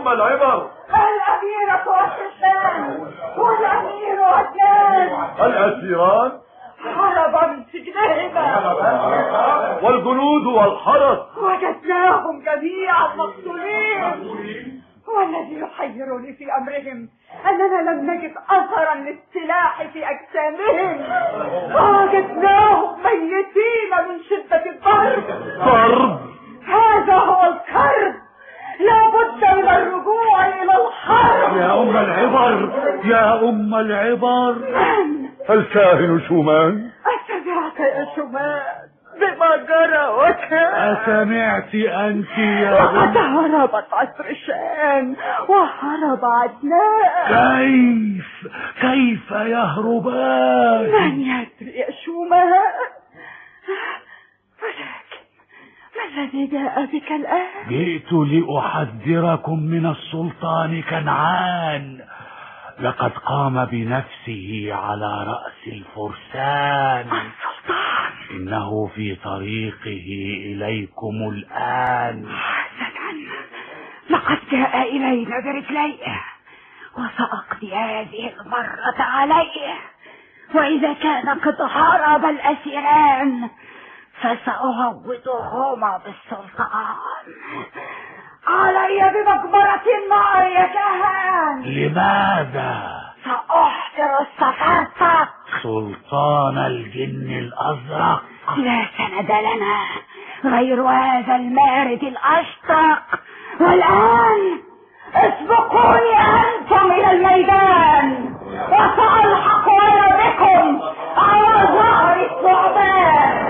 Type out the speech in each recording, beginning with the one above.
أم العبر. الأميرة والسلطان والأمير والجان. الأسيران هربا من سجنهما والجنود والحرس وجدناهم جميعا مقتولين. والذي يحيرني في أمرهم أننا لم نجد أثرا للسلاح في أجسامهم، ووجدناهم ميتين من شدة الضرب. ضرب؟ هذا هو الكرب. لا بد من الرجوع إلى الحرب. يا أم العبر، يا أم العبر. من؟ الكاهن شومان. أسمعت يا شومان بما جرى وكان؟ أسمعت أنت يا وقد هربت عطرشان وهرب عدنان. كيف يهربان؟ من يدري يا شومان؟ ولكن ما الذي جاء بك الآن؟ جئت لأحذركم من السلطان كنعان. لقد قام بنفسه على رأس الفرسان. السلطان إنه في طريقه إليكم الآن. حسنا، لقد جاء إلينا برجليه وسأقضي هذه المرة عليه. وإذا كان قد هرب الأسيران فسأهوضهما بالسلطان. علي بمقبرة النار يا كهان. لماذا؟ سأحضر السفرطق سلطان الجن الأزرق. لا سند لنا غير هذا المارد الأشطق. والآن اسبقوني أنتم إلى الميدان وسألحق أنا بكم على ظهر الثعبان.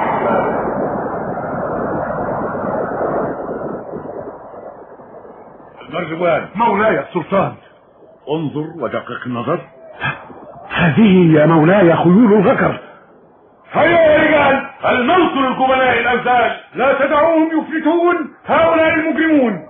المرجوان. مولاي السلطان. انظر ودقق النظر. هذه يا مولاي خيول الغكر. هيا يا رجال، الموت للجبناء الأمثال. لا تدعوهم يفلتون هؤلاء المجرمون.